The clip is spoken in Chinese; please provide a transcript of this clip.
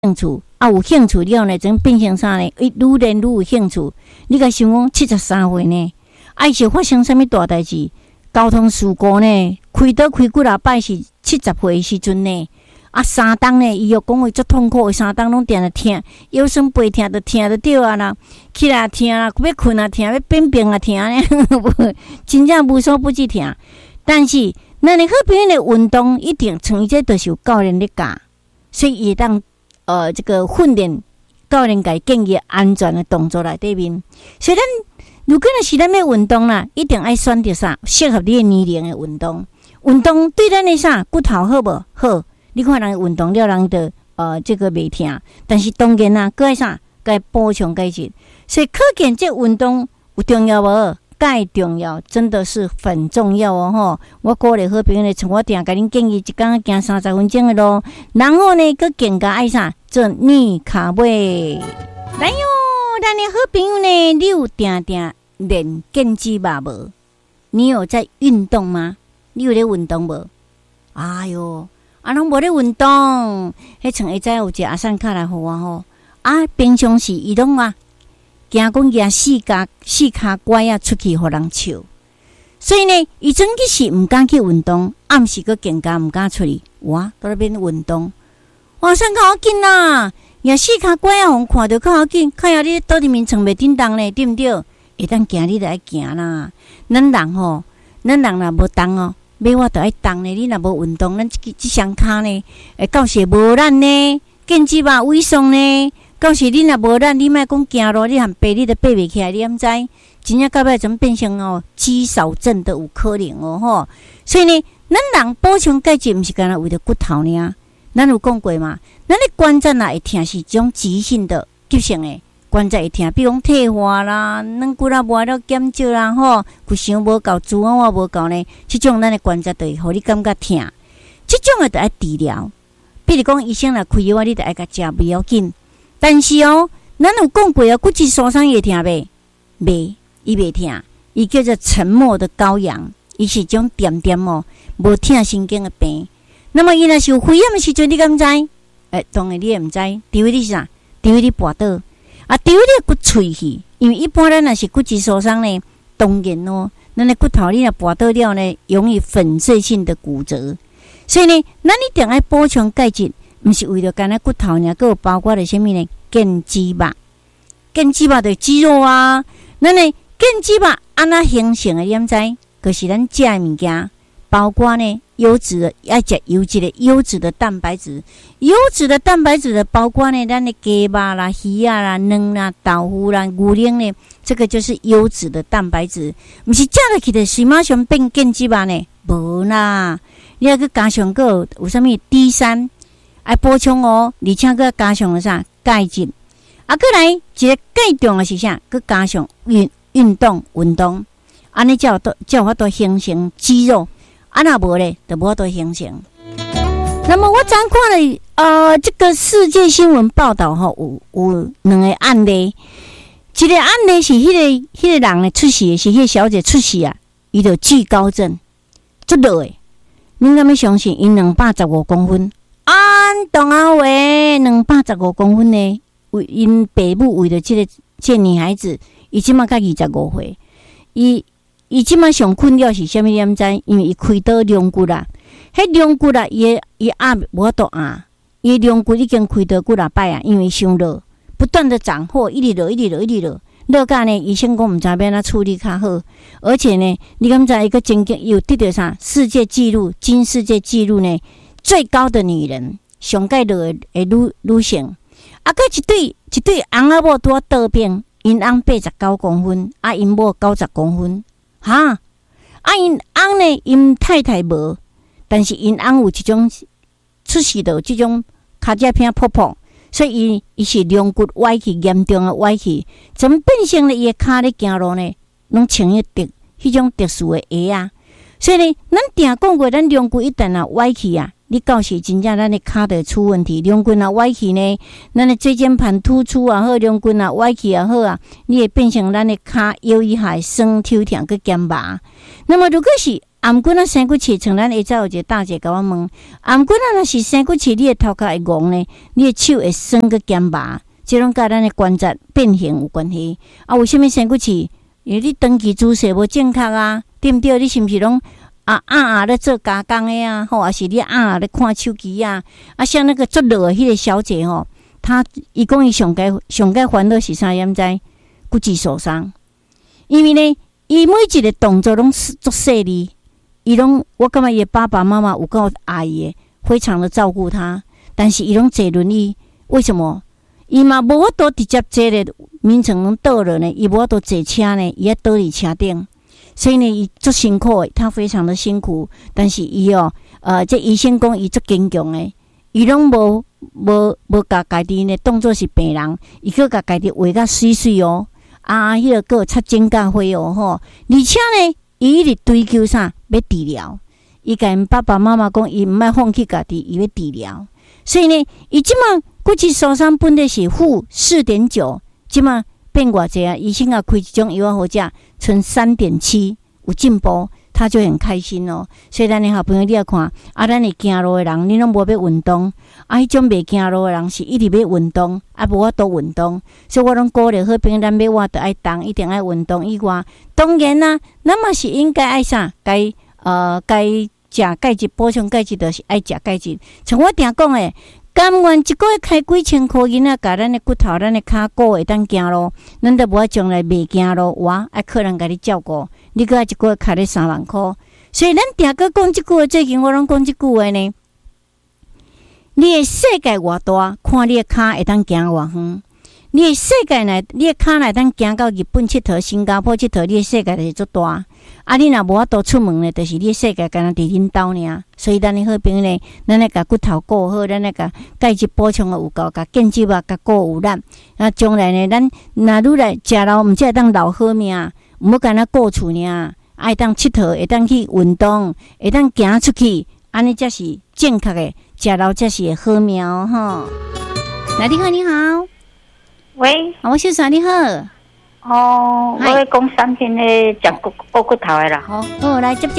兴趣啊，有兴趣了呢，怎变成啥呢？愈练愈有兴趣。你甲想讲73岁呢，是发生啥物大代志？交通事故呢，开刀开几啊摆是70岁的时阵呢。3档呢，伊又讲话足痛苦，3档拢定疼，腰酸背痛，就疼就对啊啦，起来疼啦，要困啊疼，要便便啊疼呢，真正无所不至疼。但是，咱的好朋友的运动一定像伊这都是有教练咧教，所以伊当这个训练教练给建议安全的动作来对面。所以咱如果是咱要运动啦，一定爱选择啥适合你的年龄的运动。运动对咱的啥骨头好无好？你看人运动了，人就这个袂疼，但是当然啦，搁爱啥，该补充钙质。所以可见这运动有重要无？钙重要，真的是很重要哦吼！我鼓励好朋友呢，像我定甲恁建议，一天行30分钟的路，然后呢，搁更加爱啥做逆卡位。来哟，咱的好朋友呢，你有定定练健肌吧无？你有在运动吗？你有咧运动无？哎哟！拢无咧运动，迄像会知有一个阿善卡来互我吼。平常时伊拢惊讲举四骹拐出去互人笑，所以呢，伊整个是毋敢去运动，暗时佫更加毋敢出去。哇，在那边运动，哇，善较好紧啦！举四骹拐互看着较好紧，看下你倒伫面床袂叮当呢，对毋对？会当行你就爱行啦。咱人若无动哦。要我着爱动呢，你若无运动，咱即双骹呢，到时无力呢，健肌吧萎缩呢。到时你若无力，你莫讲行路，你含爬你都爬袂起来，你毋知？真正到尾怎变成肌少症的有可能吼。所以呢，咱人补充钙质，毋是干那为着骨头呢。咱有讲过嘛，咱的关节会疼是一种急性的、急性的。关节会疼，比如讲退化啦、软骨啦磨了减少啦吼，骨伤无够、脂肪无够呢，即种咱的关节就会互你感觉疼。即种就爱治疗。比如讲医生来开药，你就爱甲食不要紧。但是咱有讲过骨质疏松会疼袂？袂，伊袂疼。伊叫做沉默的羔羊，伊是种点点无疼神经的病。那么伊若是有肺炎的时阵，你敢知？当然你也毋知，除非你是啥？除非你跋倒。除非你骨脆去，因为一般咱若是骨质疏松呢，当然咱的骨头你若跋倒了呢，容易粉碎性的骨折。所以呢，咱一定要补充钙质，毋是为了干那骨头呢，还有包括了什么呢？健肌肉，健肌肉就是肌肉啊。咱的健肌肉安怎形成的？你毋知？就是咱食的物件，包括呢优质的，要食优质的蛋白质。优质的蛋白质的包括呢，咱的鸡肉啦、鱼啊啦、卵啦、豆腐啦、牛奶呢，这个就是优质的蛋白质。不是食落去的随马上变健肌肉呢，无啦。你要去加上个有啥物 D3，爱补充而且个加上了啥钙质。过来一个更重要是啥？佮加上运动，安尼才有法度形成肌肉。若无咧，就无法度形成。那么我昨看了这个世界新闻报道有两个案例，一个案例是迄个人呢出事的是迄个小姐出事啊，伊就惧高症，足热诶。恁敢要相信？因215公分，当啊喂，215公分呢，为因爸母为了这个女孩子，伊即马才25岁，伊即马上困扰是啥物？你毋知？因为伊开刀量骨啦。迄量骨啦，伊压无法度压，伊量骨已经开刀几啊摆啊，因为伤热，不断的长货，一直热，热甲呢，医生讲毋知要安怎处理较好，而且呢，你敢知一个真经有得到啥世界纪录，金世界纪录呢？最高的女人，上盖热的女性，佮一对翁仔某拄啊倒病，因翁89公分，因某90公分，因翁呢，因太太无。但是因翁有一种出事的这种脚趾片破，所以伊是龙骨歪去，严重的歪去，怎么变成了伊的脚咧行路呢？拢穿迄种特殊的鞋啊。所以呢，咱定讲过，咱龙骨一旦歪去啊，你到时真正咱的脚就出问题。龙骨歪去呢，咱的椎间盘突出啊好，龙骨歪去也好啊，你会变成咱的脚腰以下酸、抽痛佮肩麻。那么如果是啊，毋过咱生骨刺，像咱下早有一个大姐甲我问，啊，毋过咱若是生骨刺，你的头壳会戆呢，你的手会酸个咸麻，即种甲咱的关节变形有关系。啊，为什么生骨刺？因为你长期姿势无正确啊，对毋对？你是毋是拢咧做加工的啊？吼，还是你咧看手机啊？啊，像那个做热的迄个小姐吼，伊讲伊上该烦恼是啥？掩知骨质受伤，因为呢，伊每一个动作拢足细腻。我感觉伊爸爸妈妈有够爱伊的，非常的照顾他。但是伊拢坐轮椅，为什么？伊嘛无法度直接坐咧眠床拢倒了呢？伊无法度坐车呢？伊要倒伫车顶，所以呢，伊足辛苦的，他非常的辛苦。但是伊这医生讲伊足坚强的，伊拢无甲家己呢当作是病人，伊去甲家己画甲水水哦。迄个个擦指甲花哦吼，而且呢。伊一直追求啥？要治疗。伊甲因爸爸妈妈讲，伊毋爱放弃家己，伊要治疗。所以呢，伊即马骨质疏松本来是负4.9，即马变偌济啊？医生也开一种药好食，剩3.7，有进步，他就很开心哦。所以咱的好朋友，你要看咱会行路的人，你拢无要运动，迄种袂行路的人是一直要运动，无法度运动。所以我拢鼓励好朋友，咱要活得爱动，一定爱运动以外。当然啦，咱嘛是应该爱啥？该食钙质，补充钙质，就是爱食钙质。像我定讲诶，甘愿一个月开几千箍银仔，甲咱的骨头、咱的骹骨会当行路，咱都无爱将来袂行路，哇！爱客人甲你照顾，你搁爱一个月开咧3万箍。所以咱定个讲即句话，最近我拢讲即句话呢。你的世界偌大，看你的骹会当行偌远。你的世界内，你的骹内当行到日本佚佗、新加坡佚佗，你的世界就是足大。你若无法度出门呢，就是你的世界敢若伫恁兜尔。所以咱的好朋友呢，咱来甲骨头顾好，咱来甲钙质补充的有够，甲腱肌啊，甲顾有力。将来呢，咱若愈来食老，毋只会当老好命，毋好干那顾厝尔，爱当佚佗，会当去运动，会当行出去，安尼才是正确的食老，才是好命哦吼。那你好，你好。 喂， 我小三你好。 我讲3天咧食骨头的啦。 好，来接。